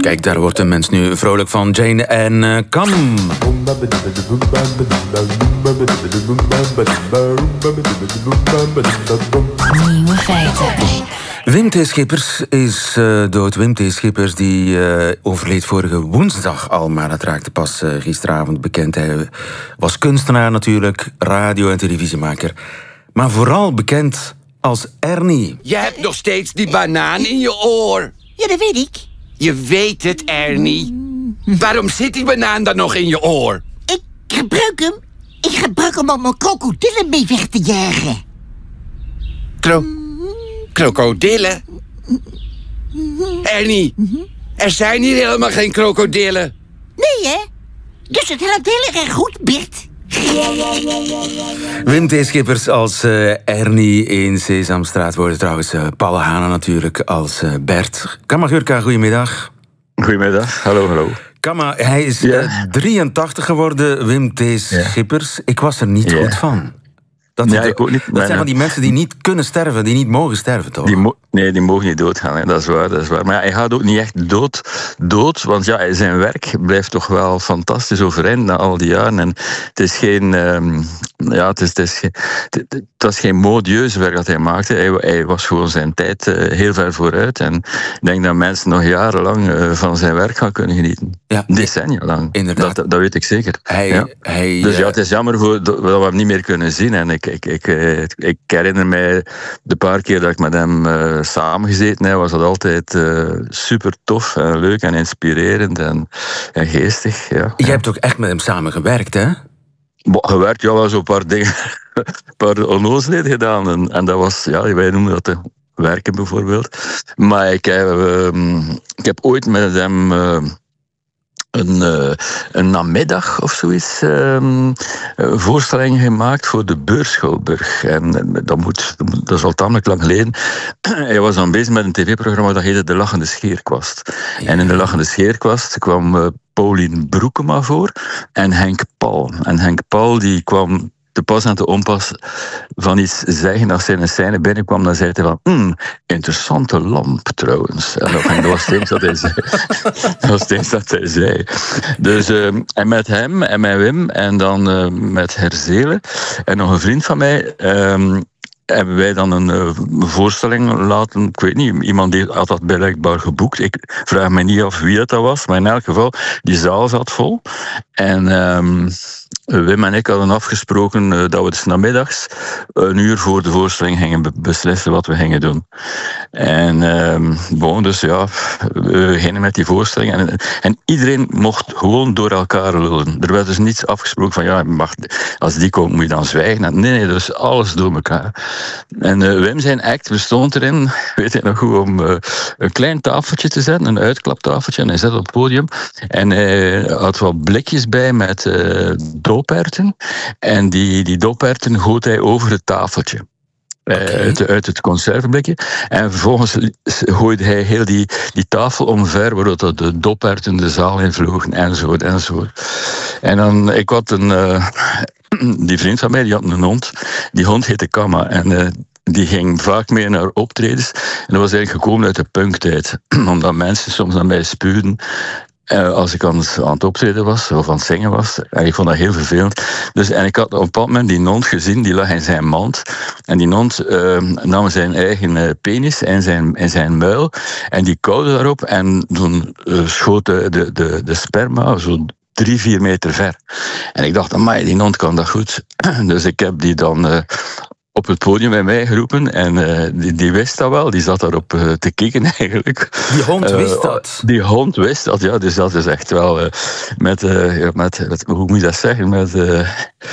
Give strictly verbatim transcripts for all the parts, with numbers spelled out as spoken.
Kijk, daar wordt een mens nu vrolijk van. Jane en uh, Kam. Nieuwe feiten. Wim T. Schippers is uh, dood. Wim T. Schippers die uh, overleed vorige woensdag al, maar dat raakte pas uh, gisteravond bekend. Hij was kunstenaar natuurlijk, radio- en televisiemaker. Maar vooral bekend als Ernie. Je hebt nog steeds die banaan in je oor. Ja, dat weet ik. Je weet het, Ernie. Waarom zit die banaan dan nog in je oor? Ik gebruik hem. Ik gebruik hem om mijn krokodillen mee weg te jagen. Kro... Krokodillen? Ernie, er zijn hier helemaal geen krokodillen. Nee, hè? Dus het helpt heel erg goed, Bert. Wim T. Schippers als uh, Ernie in Sesamstraat worden trouwens uh, Paul Hane natuurlijk als uh, Bert. Kamma Gurka, goedemiddag. Goedemiddag, hallo, hallo. Kamma, hij is ja. uh, drieëntachtig geworden, Wim T. Schippers. Ja. Ik was er niet ja. goed van. Dat, ja, ik ook niet. dat zijn van die mensen die niet kunnen sterven, die niet mogen sterven, toch? Die mo- nee, die mogen niet doodgaan, hè. Dat is waar, dat is waar. Maar ja, hij gaat ook niet echt dood, dood, want ja, zijn werk blijft toch wel fantastisch overeind na al die jaren. En het is geen, um, ja, het is, het is, het, het was geen modieus werk dat hij maakte. Hij, hij was gewoon zijn tijd uh, heel ver vooruit. En ik denk dat mensen nog jarenlang uh, van zijn werk gaan kunnen genieten. Ja, decennia lang. Inderdaad. Dat, dat weet ik zeker. Hij, ja. hij, dus ja, het is jammer voor, dat we hem niet meer kunnen zien. En ik Ik, ik, ik, ik herinner mij de paar keer dat ik met hem uh, samengezeten heb, was dat altijd uh, super tof en leuk en inspirerend en, en geestig. Ja. Je hebt ook echt met hem samen gewerkt, hè? Bo, gewerkt, ja, wel zo'n paar dingen, een paar onnozelheden gedaan. En, en dat was, ja, wij noemen dat de werken bijvoorbeeld. Maar ik heb, uh, ik heb ooit met hem... Uh, Een, uh, een namiddag of zoiets uh, een voorstelling gemaakt voor de Beurschouwburg. En dat, moet, dat is al tamelijk lang geleden. Hij was dan bezig met een tv-programma dat heette De Lachende Scheerkwast. Ja. En in De Lachende Scheerkwast kwam uh, Paulien Broekema voor en Henk Paul. En Henk Paul die kwam te pas en te onpas van iets zeggen als hij in een scène binnenkwam, dan zei hij van, mm, interessante lamp trouwens. En dat, en dat was steeds dat hij zei. Dat was steeds dat hij zei. Dus, uh, en met hem en met Wim en dan uh, met Herzelen en nog een vriend van mij, uh, hebben wij dan een uh, voorstelling laten, ik weet niet, iemand die had dat blijkbaar geboekt. Ik vraag me niet af wie het dat was, maar in elk geval, die zaal zat vol. En um, Wim en ik hadden afgesproken uh, dat we dus namiddags een uur voor de voorstelling gingen be- beslissen wat we gingen doen. En um, bon, dus ja, we beginnen met die voorstelling. En, en iedereen mocht gewoon door elkaar lullen. Er werd dus niets afgesproken van, ja, mag, als die komt moet je dan zwijgen. Nee, nee, dus alles door elkaar. En uh, Wim zijn act bestond erin, weet ik nog goed, om uh, een klein tafeltje te zetten, een uitklaptafeltje, en hij zat op het podium. En hij had wat blikjes bij met uh, dooperwten. En die, die dooperwten goot hij over het tafeltje. Okay. Uit, uit het conserveblikje. En vervolgens gooide hij heel die, die tafel omver, waardoor de dooperwten de zaal invlogen, enzovoort, enzovoort. En dan, ik had een... Uh, die vriend van mij, die had een hond. Die hond heette Kamma. En uh, die ging vaak mee naar optredens. En dat was eigenlijk gekomen uit de punktijd. Omdat mensen soms naar mij spuwden. Uh, als ik aan het, aan het optreden was, of aan het zingen was. En ik vond dat heel vervelend. Dus, en ik had op een bepaald moment die hond gezien, die lag in zijn mand. En die hond uh, nam zijn eigen uh, penis in zijn, in zijn muil. En die kauwde daarop. En toen uh, schoot de, de, de, de sperma zo drie, vier meter ver. En ik dacht, amai, die hond kan dat goed. Dus ik heb die dan uh, op het podium bij mij geroepen. En uh, die, die wist dat wel. Die zat daarop uh, te kijken eigenlijk. Die hond uh, wist dat? Die hond wist dat, ja. Dus dat is echt wel uh, met, uh, met, met, hoe moet je dat zeggen? Met uh,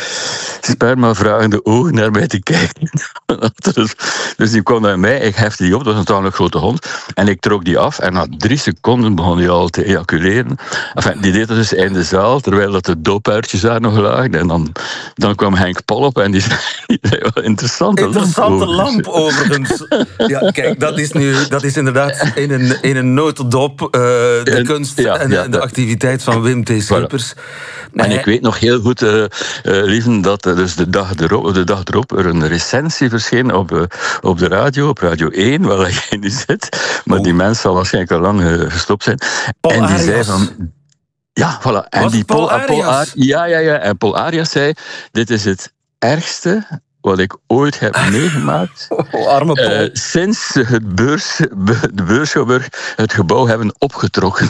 sperma-vragende ogen naar mij te kijken. dus, dus die kwam naar mij. Ik hefte die op. Dat was een tamelijk grote hond. En ik trok die af. En na drie seconden begon die al te ejaculeren. Enfin, die deed dat dus in de zaal. Terwijl dat de doopuitjes daar nog lagen. En dan, dan kwam Henk Paul op. En die zei, die zei wel, interessante, interessante lamp, lamp overigens. Ja, kijk, dat is nu, dat is inderdaad in een, in een notendop uh, de en, kunst ja, en, ja, en de activiteit van Wim T. Schippers. Voilà. En ik weet nog heel goed, uh, uh, lieven dat uh, dus de dag, erop, de dag erop er een recensie verscheen op, uh, op de radio, op Radio één, waar jij nu zit. Maar oh. die mens zal waarschijnlijk al lang uh, gestopt zijn. Paul en die Arias. zei van... Ja, voilà. En Was die Paul, Paul, Paul Arias? ja, ja, ja. En Paul Arias zei, dit is het ergste wat ik ooit heb meegemaakt. Oh, arme Paul. Uh, sinds het beurs, de Beurschouwburg het gebouw hebben opgetrokken.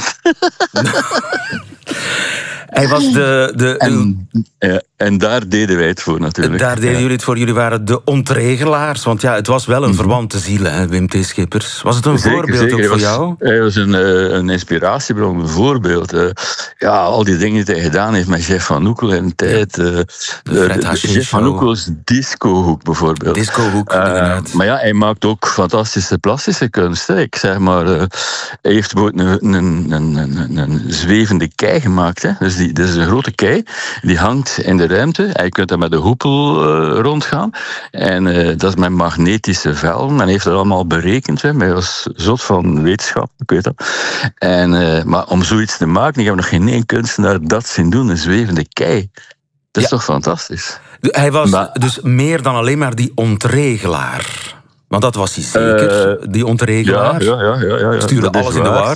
Hij was de... de en, ja, en daar deden wij het voor natuurlijk. Daar deden ja. jullie het voor. Jullie waren de ontregelaars. Want ja, het was wel een mm-hmm. verwante ziel, hè, Wim T. Schippers. Was het een zeker, voorbeeld zeker. ook voor was, jou? Hij was een, uh, een inspiratiebron, een voorbeeld. Uh, ja, al die dingen die hij gedaan heeft met Jeff van Oekel in de tijd. Uh, de de, de Jeff van Oekel's discohoek bijvoorbeeld. Discohoek, uh, inderdaad. Maar ja, hij maakt ook fantastische plastische kunst. Hè. Ik zeg maar, uh, hij heeft bijvoorbeeld een, een, een, een, een zwevende kei gemaakt. Hè. Dus die, dat is een grote kei, die hangt in de ruimte. En je kunt daar met de hoepel uh, rondgaan. En uh, dat is met magnetische velden. En hij heeft dat allemaal berekend. Hè. Maar hij was zot van wetenschap, ik weet dat. En, uh, maar om zoiets te maken, ik heb nog geen één kunstenaar dat zien doen, een zwevende kei. Dat is ja. toch fantastisch? Hij was maar, dus meer dan alleen maar die ontregelaar. Want dat was hij zeker, uh, die ontregelaar. Ja, ja, ja, ja, ja. Stuurde alles in de war.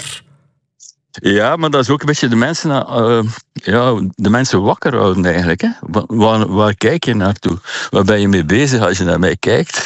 Ja, maar dat is ook een beetje de mensen, uh, ja, de mensen wakker houden eigenlijk. Hè? Waar, waar kijk je naartoe? Waar ben je mee bezig als je naar mij kijkt?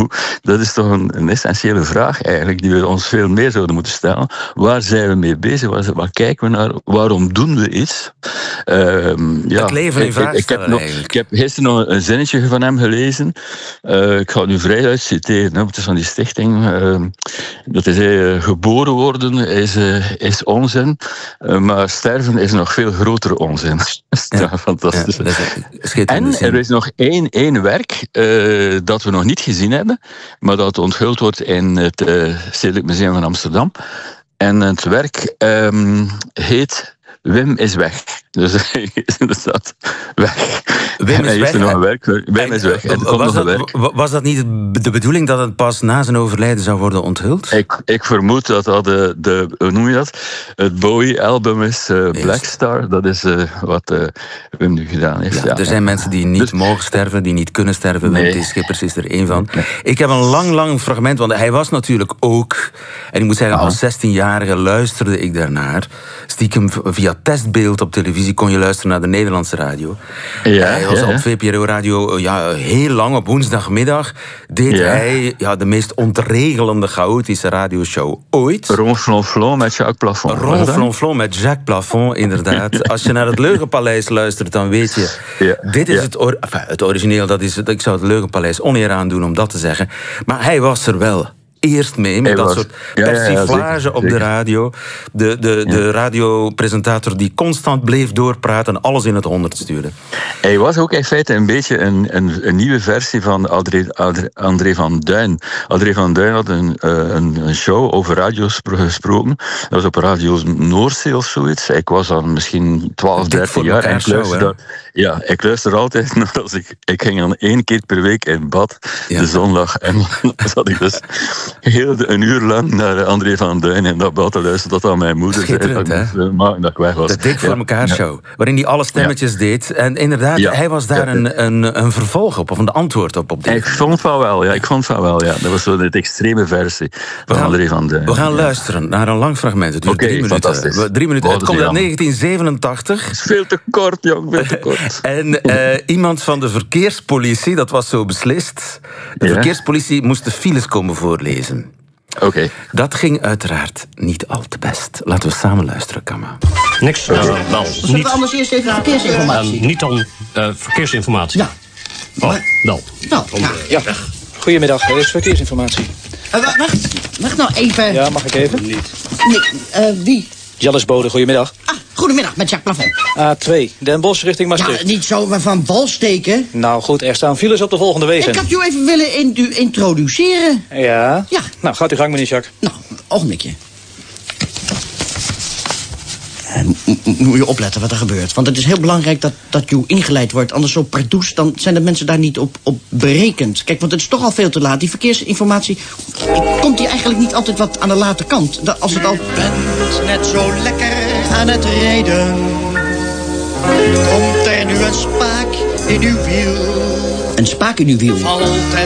Dat is toch een, een essentiële vraag eigenlijk, die we ons veel meer zouden moeten stellen. Waar zijn we mee bezig? Waar, waar kijken we naar? Waarom doen we iets? Uh, ja, het leven in vraag ik, ik, heb nog, ik heb gisteren nog een zinnetje van hem gelezen. Uh, ik ga het nu vrij uitciteren. Hè? Het is van die stichting. Uh, dat hij zei, uh, geboren worden is, uh, is ons. Onzin, maar sterven is nog veel grotere onzin. Dat is ja, fantastisch. Ja, dat is en er is nog één, één werk uh, dat we nog niet gezien hebben, maar dat onthuld wordt in het uh, Stedelijk Museum van Amsterdam. En het werk um, heet Wim is weg. Dus hij is inderdaad weg. Wim is weg. Nog een werk. Wim is weg. En was, nog dat, werk. was dat niet de bedoeling dat het pas na zijn overlijden zou worden onthuld? Ik, ik vermoed dat dat de, de, hoe noem je dat? Het Bowie-album is uh, Black Star. Dat is uh, wat uh, Wim nu gedaan heeft. Ja, ja. Er zijn mensen die niet dus, mogen sterven, die niet kunnen sterven. Nee. Wim T. Schippers is er één van. Nee. Ik heb een lang, lang fragment, want hij was natuurlijk ook... En ik moet zeggen, als zestienjarige luisterde ik daarnaar. Stiekem via testbeeld op televisie kon je luisteren naar de Nederlandse radio. Ja, hij was ja, op V P R O Radio ja, heel lang, op woensdagmiddag deed ja. hij ja, de meest ontregelende, chaotische radioshow ooit. Ronflonflon met Jacques Plafond. Ronflonflon met Jacques Plafond, inderdaad. Ja. Als je naar het Leugenpaleis luistert, dan weet je... Ja. Dit is ja. het, or- enfin, het origineel, dat is het, ik zou het Leugenpaleis oneer aan doen om dat te zeggen. Maar hij was er wel. Eerst mee, met hij dat was. soort persiflage ja, ja, ja, zeker, op zeker. de radio. De, de, ja. de radiopresentator die constant bleef doorpraten en alles in het honderd stuurde. Hij was ook in feite een beetje een, een, een nieuwe versie van André, André van Duin. André van Duin had een, een, een show over radio's gesproken. Dat was op Radio Noordzee of zoiets. Ik was dan misschien twaalf, dertien jaar. En ik luisterde, ja, ik luisterde altijd nog als ik... Ik ging dan één keer per week in bad, ja. de zondag. En dan zat ik dus... heel de, een uur lang naar André van Duin en dat bad te luisteren tot aan mijn moeder zei dat ik moest maken dat ik weg was. De Dik voor elkaar ja. show, waarin hij alle stemmetjes ja. deed. En inderdaad, ja. hij was daar ja. een, een, een vervolg op, of een antwoord op. op ik vond van wel, ja. Ik vond van wel, ja. Dat was zo de extreme versie van gaan, André van Duin. We gaan ja. luisteren naar een lang fragment. Het duurt okay, drie minuten. Drie minuten. Het komt uit negentien zevenentachtig. Het is veel te kort, jong, veel te kort. En uh, iemand van de verkeerspolitie, dat was zo beslist. De ja. verkeerspolitie moest de files komen voorlezen. Oké. Okay. Dat ging uiteraard niet al te best. Laten we samen luisteren, Kama. Niks. Uh, wel, Zullen niet, we anders eerst even verkeersinformatie? Uh, niet dan uh, verkeersinformatie. Ja. Oh, wel. Nou, ja. ja. Goedemiddag, er is verkeersinformatie. Uh, wacht, wacht nou even. Ja, mag ik even? Niet. Nee, uh, wie? Jellis Bode, goedemiddag. Ah, goedemiddag, met Jacques Plafond. A twee, Den Bosch richting Maastricht. Ja, niet zo van wal steken. Nou goed, er staan files op de volgende wegen. Ik had u even willen in- introduceren. Ja? Ja. Nou, gaat uw gang, meneer Jacques. Nou, ogenblikje. En moet je opletten wat er gebeurt. Want het is heel belangrijk dat, dat je ingeleid wordt. Anders zo pardoes, dan zijn de mensen daar niet op, op berekend. Kijk, want het is toch al veel te laat. Die verkeersinformatie komt hier eigenlijk niet altijd wat aan de late kant. Dat als het al... bent net zo lekker aan het rijden. Komt er nu een spaak in uw wiel. Een spaak in uw wiel. Altijd